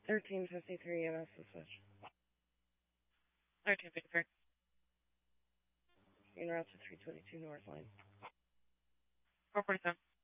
1353 EMS to switch. 1353. En route to 322 North Line. 447.